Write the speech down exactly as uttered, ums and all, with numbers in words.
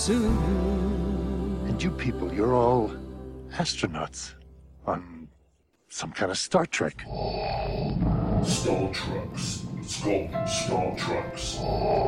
soon. And you people, you're all astronauts on some kind of Star Trek. Star Treks. It's called Star Treks.